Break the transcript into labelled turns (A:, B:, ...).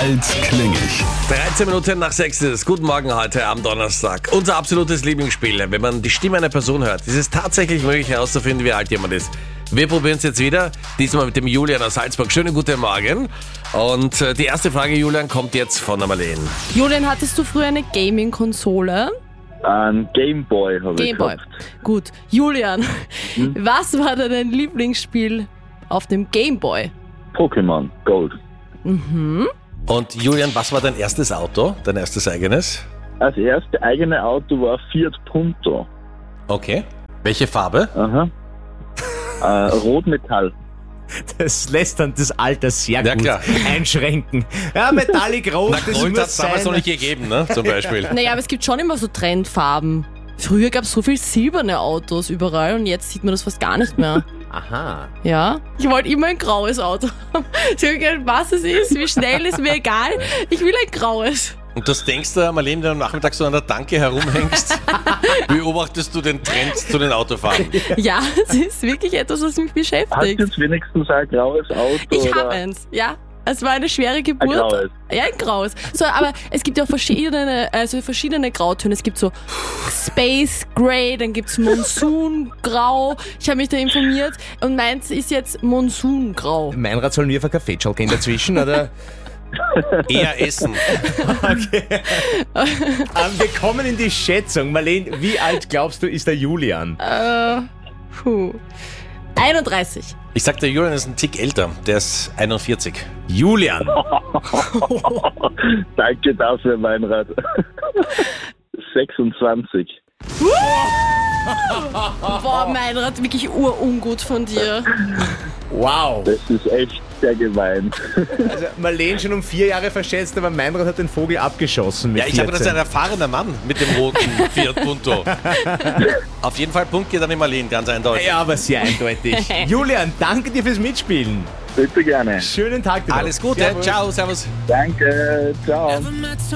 A: Alt klingig.
B: 13 Minuten nach 6 ist es. Guten Morgen heute am Donnerstag. Unser absolutes Lieblingsspiel, wenn man die Stimme einer Person hört, ist es tatsächlich möglich herauszufinden, wie alt jemand ist. Wir probieren es jetzt wieder, diesmal mit dem Julian aus Salzburg. Schönen guten Morgen. Und die erste Frage, Julian, kommt jetzt von der Marlene.
C: Julian, hattest du früher eine Gaming-Konsole?
D: Ein Gameboy habe ich
C: Gameboy.
D: gehabt.
C: Gut. Julian, was war denn dein Lieblingsspiel auf dem Gameboy?
D: Pokémon Gold.
B: Und Julian, was war dein erstes Auto? Dein erstes eigenes?
D: Das erste eigene Auto war Fiat Punto.
B: Okay. Welche Farbe?
D: Aha. Rotmetall.
E: Das lässt dann das Alter sehr
B: Ja,
E: gut
B: klar.
E: einschränken. Ja, Metallic Rot,
B: Na,
E: das
B: Gold hat
E: muss
B: es damals noch
E: sein.
B: nicht gegeben, ne? Zum Beispiel.
C: Naja, aber es gibt schon immer so Trendfarben. Früher gab es so viel silberne Autos überall und jetzt sieht man das fast gar nicht mehr.
E: Aha.
C: Ja? Ich wollte immer ein graues Auto haben. Ich habe gedacht, was es ist, wie schnell, ist mir egal. Ich will ein graues.
B: Und das denkst du, Marlene, wenn du am Nachmittag so an der Tanke herumhängst, beobachtest du den Trend zu den Autofahren?
C: Ja, es ist wirklich etwas, was mich
D: Hast
C: beschäftigt.
D: du jetzt wenigstens ein graues Auto?
C: Ich habe
D: oder?
C: eins, ja. Es war eine schwere Geburt.
D: Ein graues.
C: Ja, ein graues. So, aber es gibt ja auch verschiedene Grautöne. Es gibt so Space Grey, dann gibt's Monsoon Grau. Ich habe mich da informiert und meins ist jetzt Monsoon Grau.
E: Meinrad, sollen wir auf ein Kaffeetschal gehen dazwischen, oder?
B: Eher essen.
E: Wir kommen in die Schätzung. Marlene, wie alt glaubst du, ist der Julian?
C: 31.
B: Ich sag, der Julian ist ein Tick älter. Der ist 41.
E: Julian.
D: Danke dafür, Meinrad. 26.
C: Boah, Meinrad, wirklich urungut von dir.
E: Wow.
D: Das ist echt sehr gemein.
E: Also Marlene schon um 4 Jahre verschätzt, aber Meinrad hat den Vogel abgeschossen mit
B: Ja, ich habe das
E: 14.
B: ein erfahrener Mann mit dem roten Fiat Punto. Auf jeden Fall Punkt geht an die Marlene, ganz eindeutig.
E: Ja, aber sehr eindeutig. Julian, danke dir fürs Mitspielen.
D: Bitte gerne.
E: Schönen Tag dir noch.
B: Alles Gute,
E: Servus.
B: ciao, servus.
D: Danke. Ciao.